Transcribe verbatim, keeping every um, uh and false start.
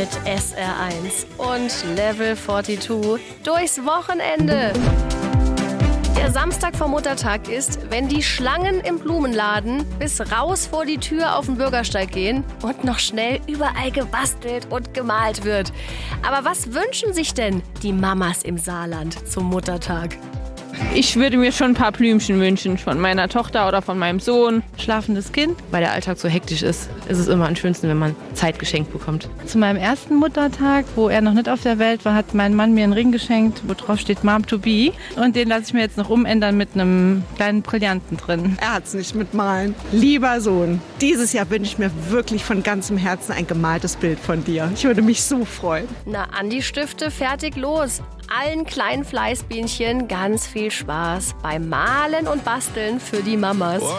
mit S R eins und Level zweiundvierzig durchs Wochenende. Der Samstag vor Muttertag ist, wenn die Schlangen im Blumenladen bis raus vor die Tür auf den Bürgersteig gehen und noch schnell überall gebastelt und gemalt wird. Aber was wünschen sich denn die Mamas im Saarland zum Muttertag? Ich würde mir schon ein paar Blümchen wünschen, von meiner Tochter oder von meinem Sohn. Schlafendes Kind. Weil der Alltag so hektisch ist, ist es immer am schönsten, wenn man Zeit geschenkt bekommt. Zu meinem ersten Muttertag, wo er noch nicht auf der Welt war, hat mein Mann mir einen Ring geschenkt, wo drauf steht Mom to be. Und den lasse ich mir jetzt noch umändern mit einem kleinen Brillanten drin. Er hat es nicht mit Malen. Lieber Sohn, dieses Jahr wünsche ich mir wirklich von ganzem Herzen ein gemaltes Bild von dir. Ich würde mich so freuen. Na, Andi-Stifte, fertig, los. Allen kleinen Fleißbienchen ganz viel Spaß beim Malen und Basteln für die Mamas.